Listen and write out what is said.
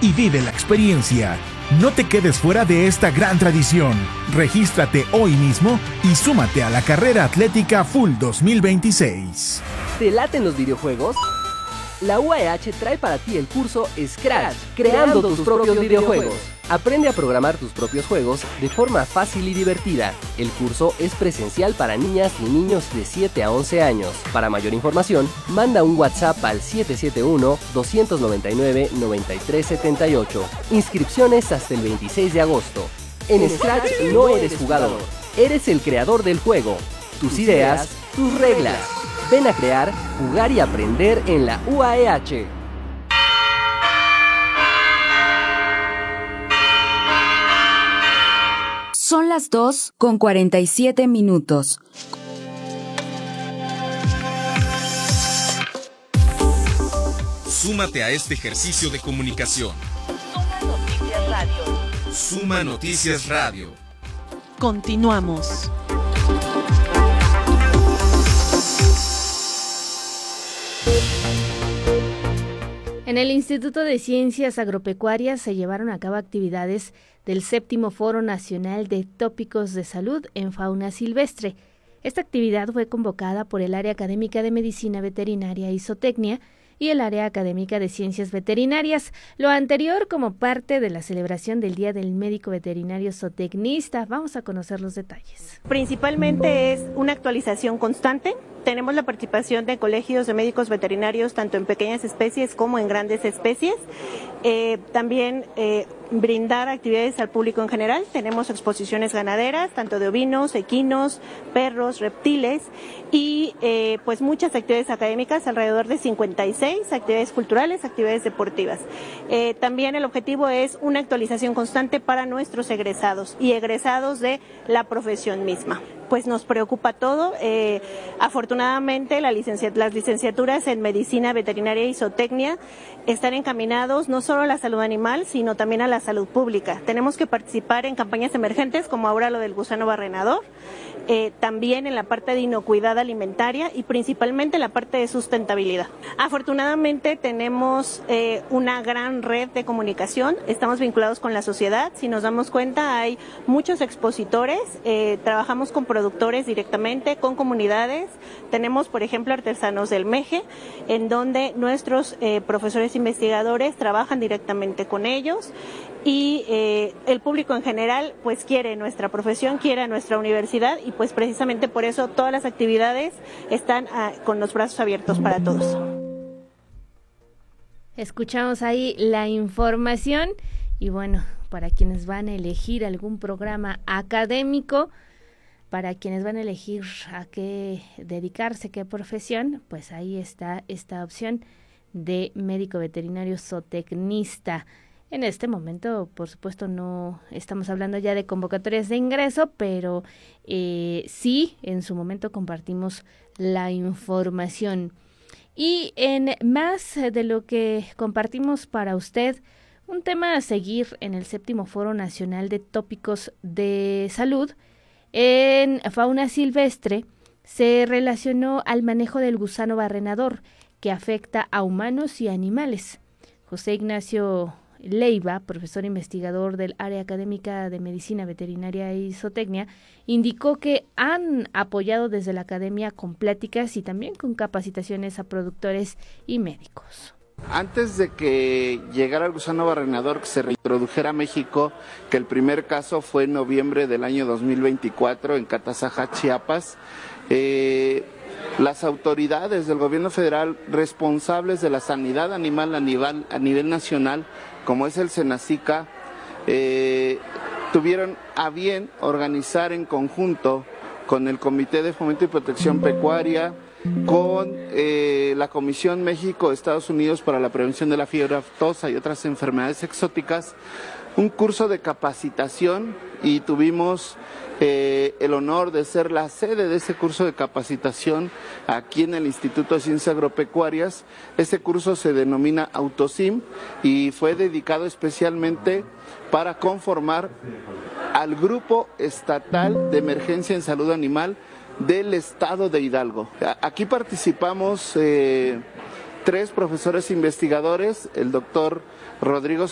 y vive la experiencia. No te quedes fuera de esta gran tradición. Regístrate hoy mismo y súmate a la carrera atlética Full 2026. ¿Te laten los videojuegos? La UAEH trae para ti el curso Scratch, creando tus propios videojuegos. Aprende a programar tus propios juegos de forma fácil y divertida. El curso es presencial para niñas y niños de 7 a 11 años. Para mayor información, manda un WhatsApp al 771-299-9378. Inscripciones hasta el 26 de agosto. En Scratch no eres jugador, eres el creador del juego. Tus ideas, tus reglas. Ven a crear, jugar y aprender en la UAEH. Son las 2:47. Súmate a este ejercicio de comunicación. Suma Noticias Radio. Suma Noticias Radio. Continuamos. En el Instituto de Ciencias Agropecuarias se llevaron a cabo actividades del 7º Foro Nacional de Tópicos de Salud en Fauna Silvestre. Esta actividad fue convocada por el Área Académica de Medicina Veterinaria y Zootecnia y el Área Académica de Ciencias Veterinarias. Lo anterior como parte de la celebración del Día del Médico Veterinario Zootecnista. Vamos a conocer los detalles. Principalmente es una actualización constante. Tenemos la participación de colegios de médicos veterinarios tanto en pequeñas especies como en grandes especies. También brindar actividades al público en general. Tenemos exposiciones ganaderas, tanto de ovinos, equinos, perros, reptiles y pues muchas actividades académicas, alrededor de 56 actividades culturales, actividades deportivas. También el objetivo es una actualización constante para nuestros egresados y egresados de la profesión misma. Pues nos preocupa todo. Afortunadamente las licenciaturas en Medicina Veterinaria y Zootecnia están encaminados no solo a la salud animal, sino también a la salud pública. Tenemos que participar en campañas emergentes, como ahora lo del gusano barrenador, también en la parte de inocuidad alimentaria y principalmente en la parte de sustentabilidad. Afortunadamente tenemos una gran red de comunicación, estamos vinculados con la sociedad. Si nos damos cuenta, hay muchos expositores, trabajamos con productores directamente, con comunidades. Tenemos, por ejemplo, artesanos del Meje, en donde nuestros profesores investigadores trabajan directamente con ellos y el público en general pues quiere nuestra profesión, quiere a nuestra universidad y pues precisamente por eso todas las actividades están con los brazos abiertos para todos. Escuchamos ahí la información y bueno, para quienes van a elegir algún programa académico, para quienes van a elegir a qué dedicarse, qué profesión, pues ahí está esta opción de médico veterinario zootecnista. En este momento, por supuesto, no estamos hablando ya de convocatorias de ingreso, pero sí, en su momento compartimos la información. Y en más de lo que compartimos para usted, un tema a seguir en el 7º Foro Nacional de Tópicos de Salud, en fauna silvestre, se relacionó al manejo del gusano barrenador, que afecta a humanos y animales. José Ignacio Leiva, profesor investigador del Área Académica de Medicina Veterinaria y Zootecnia, indicó que han apoyado desde la academia con pláticas y también con capacitaciones a productores y médicos. Antes de que llegara el gusano barrenador, que se reintrodujera a México, que el primer caso fue en noviembre del año 2024 en Catazajá, Chiapas, las autoridades del gobierno federal responsables de la sanidad animal a nivel nacional, como es el Senacica, tuvieron a bien organizar en conjunto con el Comité de Fomento y Protección Pecuaria, con la Comisión México-Estados Unidos para la Prevención de la Fiebre Aftosa y otras enfermedades exóticas, un curso de capacitación y tuvimos el honor de ser la sede de ese curso de capacitación aquí en el Instituto de Ciencias Agropecuarias. Este curso se denomina Autosim y fue dedicado especialmente para conformar al Grupo Estatal de Emergencia en Salud Animal del Estado de Hidalgo. Aquí participamos 3 profesores investigadores, el doctor Rodrigo